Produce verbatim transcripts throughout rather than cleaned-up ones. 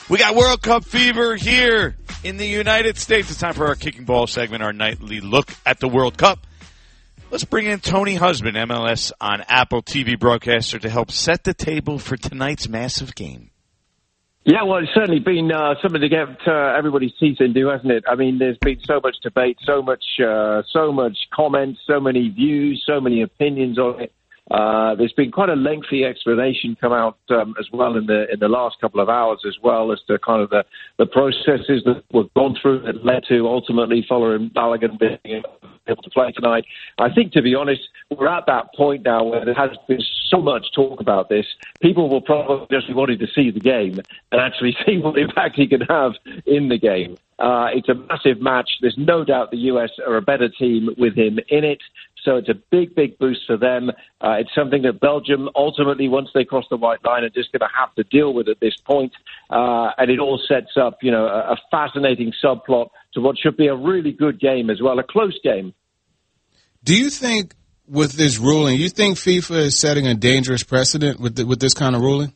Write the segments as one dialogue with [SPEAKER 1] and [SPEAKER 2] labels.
[SPEAKER 1] We got World Cup fever here in the United States. It's time for our Kicking Ball segment, our nightly look at the World Cup. Let's bring in Tony Husband, M L S on Apple T V broadcaster, to help set the table for tonight's massive game.
[SPEAKER 2] Yeah, well, it's certainly been uh, something to get uh, everybody's teeth into, hasn't it? I mean, there's been so much debate, so much, uh, so much comments, so many views, so many opinions on it. Uh, there's been quite a lengthy explanation come out um, as well in the in the last couple of hours as well as to kind of the, the processes that were gone through that led to ultimately following Balogun being able to play tonight. I think, to be honest, we're at that point now where there has been so much talk about this. People will probably just be wanting to see the game and actually see what impact he can have in the game. Uh, it's a massive match. There's no doubt the U S are a better team with him in it. So it's a big, big boost for them. Uh, it's something that Belgium, ultimately, once they cross the white line, are just going to have to deal with at this point. Uh, and it all sets up, you know, a, a fascinating subplot to what should be a really good game as well, a close game.
[SPEAKER 3] Do you think with this ruling, you think FIFA is setting a dangerous precedent with the, with this kind of ruling?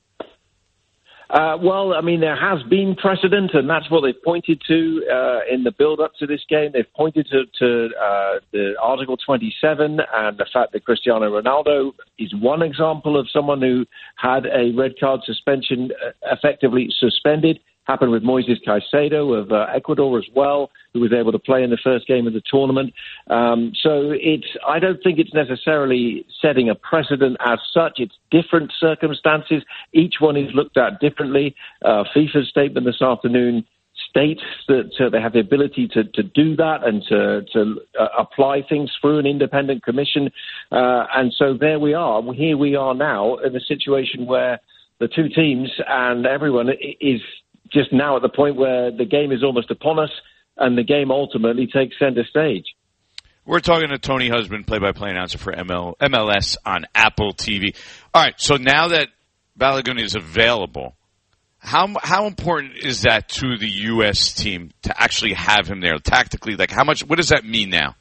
[SPEAKER 2] Uh, well, I mean, there has been precedent, and that's what they've pointed to uh, in the build-up to this game. They've pointed to, to uh, the Article twenty-seven and the fact that Cristiano Ronaldo is one example of someone who had a red card suspension effectively suspended. Happened with Moises Caicedo of uh, Ecuador as well, who was able to play in the first game of the tournament. Um, so it's, I don't think it's necessarily setting a precedent as such. It's different circumstances. Each one is looked at differently. Uh, FIFA's statement this afternoon states that uh, they have the ability to, to do that and to, to uh, apply things through an independent commission. Uh, and so there we are. Here we are now in a situation where the two teams and everyone is just now at the point where the game is almost upon us and the game ultimately takes center stage.
[SPEAKER 1] We're talking to Tony Husband, play-by-play announcer for M L, M L S on Apple T V. All right, so now that Balogun is available, how how important is that to the U S team to actually have him there tactically? Like, how much? What does that mean now?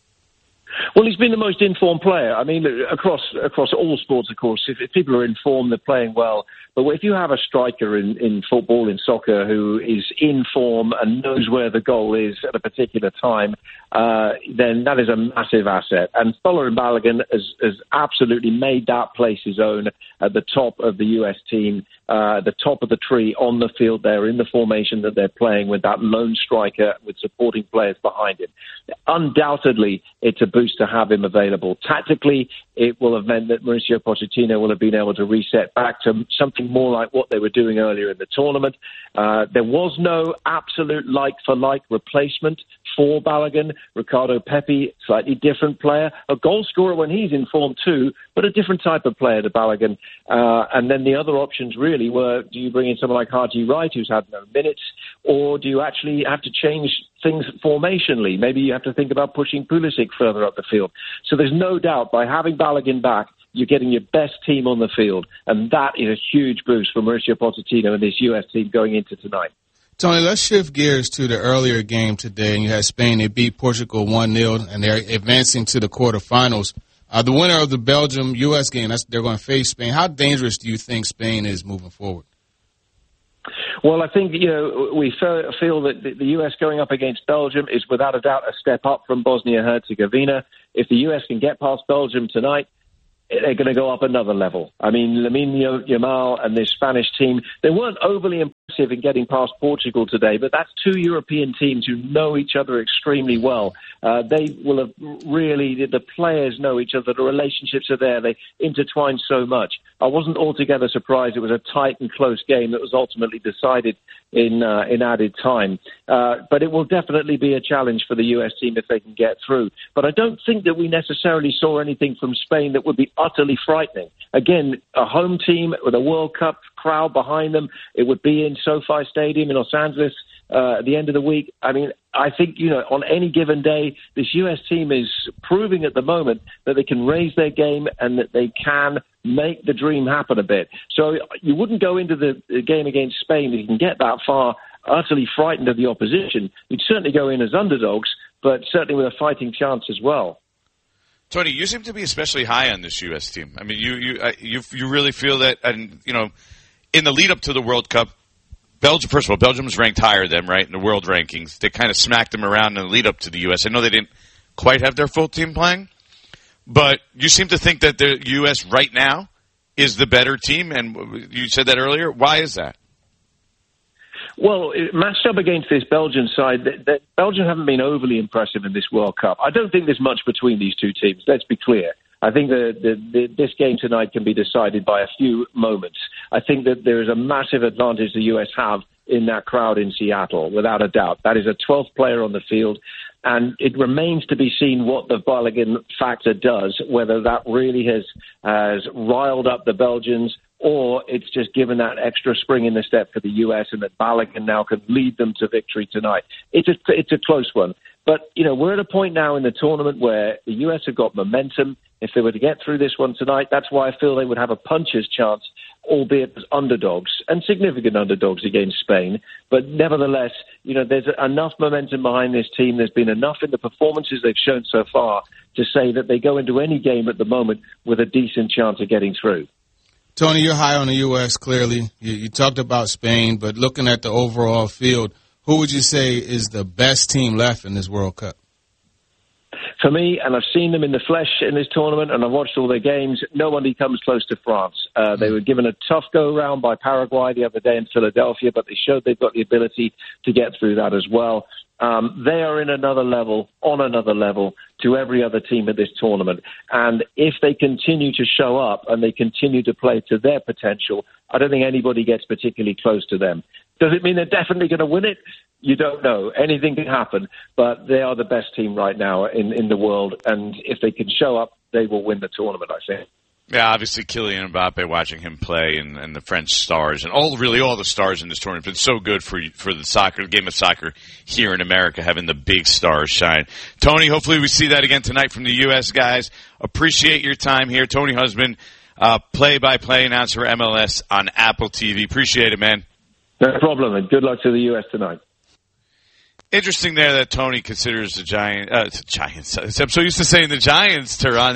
[SPEAKER 2] Well, he's been the most informed player. I mean, across across all sports, of course, if, if people are informed, they're playing well. But if you have a striker in, in football, in soccer, who is in form and knows where the goal is at a particular time, uh, then that is a massive asset. And Folarin Balogun has, has absolutely made that place his own at the top of the U S team, uh, the top of the tree on the field there in the formation that they're playing with that lone striker with supporting players behind him. Undoubtedly, it's a boost to have him available. Tactically, it will have meant that Mauricio Pochettino will have been able to reset back to something more like what they were doing earlier in the tournament. Uh, there was no absolute like-for-like replacement for Balogun. Ricardo Pepi, slightly different player, a goal scorer when he's in form too, but a different type of player to Balogun. Uh, and then the other options really were, do you bring in someone like Haji Wright, who's had no minutes, or do you actually have to change things formationally? Maybe you have to think about pushing Pulisic further up the field. So there's no doubt by having Balogun back, you're getting your best team on the field, and that is a huge boost for Mauricio Pochettino and this U S team going into tonight.
[SPEAKER 3] Tony, let's shift gears to the earlier game today, and you had Spain. They beat Portugal one nil, and they're advancing to the quarterfinals. Uh, the winner of the Belgium-U S game, that's, they're going to face Spain. How dangerous do you think Spain is moving forward?
[SPEAKER 2] Well, I think, you know, we feel that the U S going up against Belgium is without a doubt a step up from Bosnia-Herzegovina. If the U S can get past Belgium tonight, they're going to go up another level. I mean, Lamine Yamal and this Spanish team, they weren't overly impressive in getting past Portugal today, but that's two European teams who know each other extremely well. Uh, they will have really, the players know each other, the relationships are there, they intertwine so much. I wasn't altogether surprised. It was a tight and close game that was ultimately decided in uh, in added time. Uh, but it will definitely be a challenge for the U S team if they can get through. But I don't think that we necessarily saw anything from Spain that would be utterly frightening. Again, a home team with a World Cup crowd behind them. It would be in SoFi Stadium in Los Angeles uh, at the end of the week. I mean, I think, you know, on any given day, this U S team is proving at the moment that they can raise their game and that they can make the dream happen a bit. So you wouldn't go into the, the game against Spain if you can get that far utterly frightened of the opposition. You'd certainly go in as underdogs, but certainly with a fighting chance as well.
[SPEAKER 1] Tony, you seem to be especially high on this U S team. I mean, you you uh, you, you really feel that, and you know, in the lead up to the World Cup, Belgium, first of all, Belgium's ranked higher than them, right, in the world rankings. They kind of smacked them around in the lead up to the U S. I know they didn't quite have their full team playing, but you seem to think that the U S right now is the better team, and you said that earlier. Why is that?
[SPEAKER 2] Well, matched up against this Belgian side, that, that Belgium haven't been overly impressive in this World Cup. I don't think there's much between these two teams, let's be clear. I think that the, the, this game tonight can be decided by a few moments. I think that there is a massive advantage the U S have in that crowd in Seattle, without a doubt. That is a twelfth player on the field, and it remains to be seen what the Balogun factor does, whether that really has, has riled up the Belgians, or it's just given that extra spring in the step for the U S, and that Balogun now can lead them to victory tonight. It's a, it's a close one. But, you know, we're at a point now in the tournament where the U S have got momentum. If they were to get through this one tonight, that's why I feel they would have a puncher's chance, albeit as underdogs, and significant underdogs against Spain. But nevertheless, you know, there's enough momentum behind this team. There's been enough in the performances they've shown so far to say that they go into any game at the moment with a decent chance of getting through.
[SPEAKER 3] Tony, you're high on the U S, clearly. You, you talked about Spain, but looking at the overall field, who would you say is the best team left in this World Cup?
[SPEAKER 2] For me, and I've seen them in the flesh in this tournament, and I've watched all their games, nobody comes close to France. Uh, they were given a tough go-round by Paraguay the other day in Philadelphia, but they showed they've got the ability to get through that as well. Um, they are in another level, on another level, to every other team at this tournament. And if they continue to show up and they continue to play to their potential, I don't think anybody gets particularly close to them. Does it mean they're definitely going to win it? You don't know. Anything can happen, but they are the best team right now in, in the world. And if they can show up, they will win the tournament, I think.
[SPEAKER 1] Yeah, obviously Kylian Mbappe, watching him play, and, and the French stars, and all really all the stars in this tournament, have been so good for for the soccer, the game of soccer here in America, having the big stars shine. Tony, hopefully we see that again tonight from the U S guys. Appreciate your time here. Tony Husband, uh, play-by-play announcer for M L S on Apple T V. Appreciate it, man.
[SPEAKER 2] No problem, and good luck to the U S tonight.
[SPEAKER 1] Interesting there that Tony considers the Giants, uh, the Giants, I'm so used to saying the Giants, Tehran,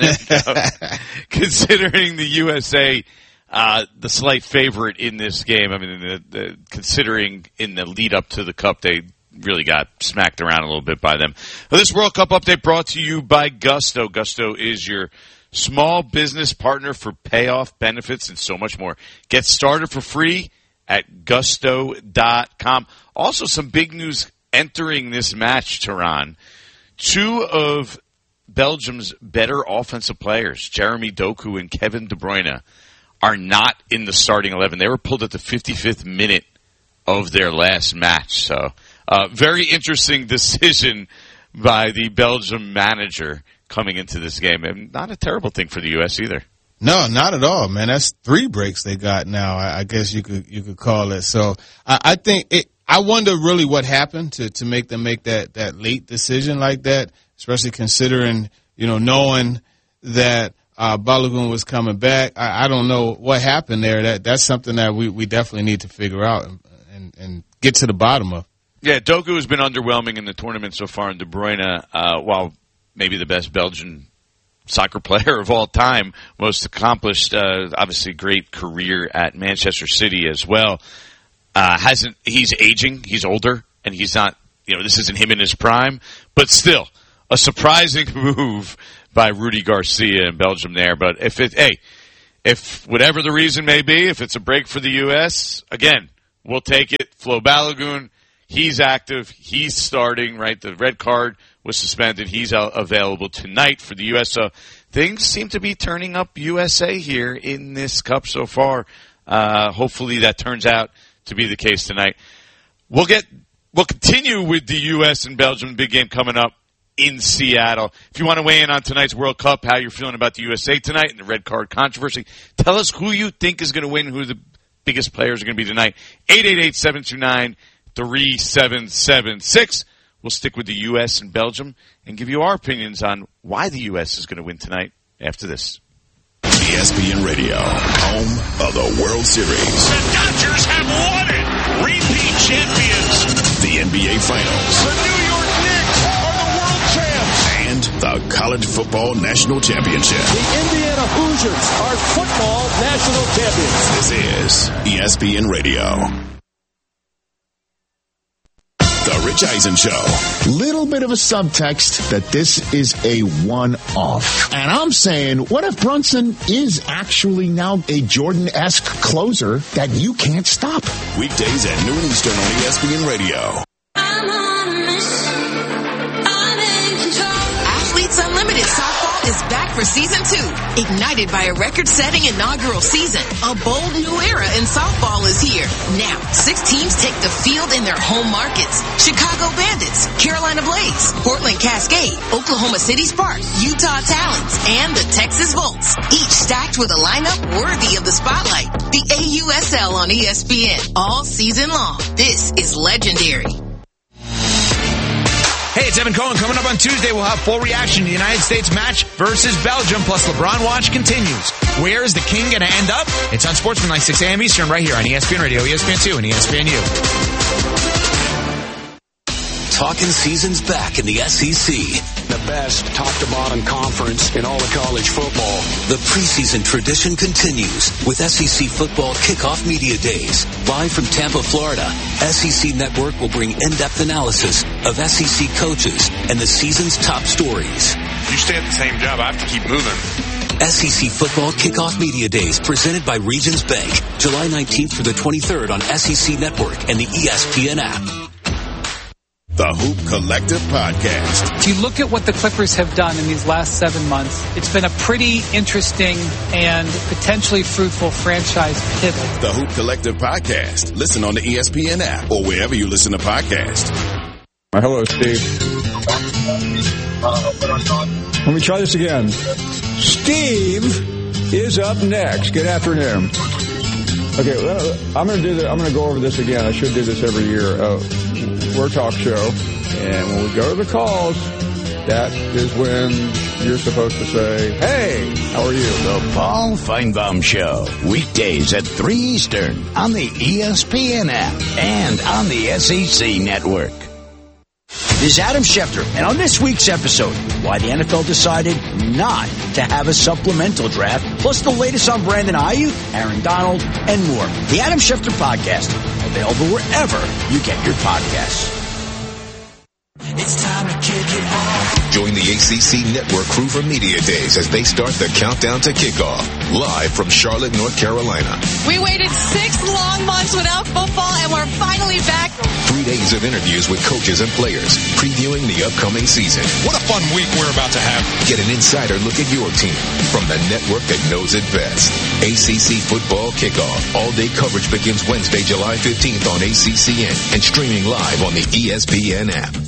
[SPEAKER 1] considering the U S A uh, the slight favorite in this game. I mean, the, the, considering in the lead up to the Cup, they really got smacked around a little bit by them. Well, this World Cup update brought to you by Gusto. Gusto is your small business partner for payoff, benefits, and so much more. Get started for free at gusto dot com. Also, some big news entering this match, Tehran. Two of Belgium's better offensive players, Jeremy Doku and Kevin De Bruyne, are not in the starting eleven. They were pulled at the fifty-fifth minute of their last match. So, uh, very interesting decision by the Belgium manager coming into this game. And not a terrible thing for the U S either.
[SPEAKER 3] No, not at all, man. That's three breaks they got now, I, I guess you could you could call it. So I, I think it I wonder really what happened to, to make them make that, that late decision like that, especially considering, you know, knowing that uh, Balogun was coming back. I, I don't know what happened there. That That's something that we, we definitely need to figure out and, and, and get to the bottom of.
[SPEAKER 1] Yeah, Doku has been underwhelming in the tournament so far, and De Bruyne, uh, while maybe the best Belgian soccer player of all time, most accomplished, uh, obviously great career at Manchester City as well. Uh, hasn't, he's aging, he's older, and he's not, you know, this isn't him in his prime, but still, a surprising move by Rudy Garcia in Belgium there. But if it, hey, if whatever the reason may be, if it's a break for the U S, again, we'll take it. Flo Balogun, he's active, he's starting, right? The red card was suspended, he's available tonight for the U S. So things seem to be turning up U S A here in this Cup so far. Uh, hopefully that turns out to be the case tonight. We'll get, we'll continue with the U S and Belgium big game coming up in Seattle. If you want to weigh in on tonight's World Cup, how you're feeling about the U S A tonight and the red card controversy, tell us who you think is going to win, who the biggest players are going to be tonight. eight eight eight, seven two nine, three seven seven six. We'll stick with the U S and Belgium and give you our opinions on why the U S is going to win tonight after this.
[SPEAKER 4] E S P N Radio, home of the World Series.
[SPEAKER 5] The Dodgers have won it. Repeat champions.
[SPEAKER 4] The N B A Finals.
[SPEAKER 5] The New York Knicks are the world champs.
[SPEAKER 4] And the College Football National Championship.
[SPEAKER 6] The Indiana Hoosiers are football national champions.
[SPEAKER 4] This is E S P N Radio. Rich Eisen Show.
[SPEAKER 7] Little bit of a subtext that this is a one-off. And I'm saying, what if Brunson is actually now a Jordan-esque closer that you can't stop?
[SPEAKER 4] Weekdays at noon Eastern on E S P N Radio.
[SPEAKER 8] I'm on a mission. I'm in control. Athletes Unlimited Softball is back for season two. Ignited by a record-setting inaugural season, a bold new era in softball is here. Now, six teams take the field in their home markets. Chicago Bandits, Carolina Blaze, Portland Cascade, Oklahoma City Sparks, Utah Talons, and the Texas Volts. Each stacked with a lineup worthy of the spotlight. The A U S L on E S P N all season long. This is legendary.
[SPEAKER 9] Hey, it's Evan Cohen. Coming up on Tuesday, we'll have full reaction to the United States match versus Belgium, plus LeBron Watch continues. Where is the king going to end up? It's on Sportsman, six a.m. Eastern, right here on E S P N Radio, E S P N two, and E S P N U.
[SPEAKER 10] Talking season's back in the S E C.
[SPEAKER 11] The best top-to-bottom conference in all of college football.
[SPEAKER 10] The preseason tradition continues with S E C Football Kickoff Media Days. Live from Tampa, Florida, S E C Network will bring in-depth analysis of S E C coaches and the season's top stories.
[SPEAKER 12] You stay at the same job, I have to keep moving.
[SPEAKER 10] S E C Football Kickoff Media Days presented by Regions Bank. July nineteenth through the twenty-third on S E C Network and the E S P N app.
[SPEAKER 4] The Hoop Collective Podcast.
[SPEAKER 13] If you look at what the Clippers have done in these last seven months, it's been a pretty interesting and potentially fruitful franchise pivot.
[SPEAKER 4] The Hoop Collective Podcast. Listen on the E S P N app or wherever you listen to podcasts.
[SPEAKER 14] Hello, Steve. Let me try this again. Steve is up next. Good afternoon. Okay, well, I'm going to do that. I'm going to go over this again. I should do this every year. Uh, we're a talk show, and when we go to the calls, that is when you're supposed to say, "Hey, how are you?"
[SPEAKER 15] The Paul Feinbaum Show, weekdays at three Eastern on the E S P N app and on the S E C Network.
[SPEAKER 16] This is Adam Schefter, and on this week's episode, why the N F L decided not to have a supplemental draft, plus the latest on Brandon Ayuk, Aaron Donald, and more. The Adam Schefter Podcast, available wherever you get your podcasts.
[SPEAKER 8] It's time to kick it off.
[SPEAKER 17] Join the A C C Network crew for Media Days as they start the countdown to kickoff. Live from Charlotte, North Carolina.
[SPEAKER 18] We waited six long months without football, and we're finally back.
[SPEAKER 17] Three days of interviews with coaches and players, previewing the upcoming season.
[SPEAKER 12] What a fun week we're about to have.
[SPEAKER 17] Get an insider look at your team from the network that knows it best. A C C Football Kickoff. All-day coverage begins Wednesday, July fifteenth on A C C N and streaming live on the E S P N app.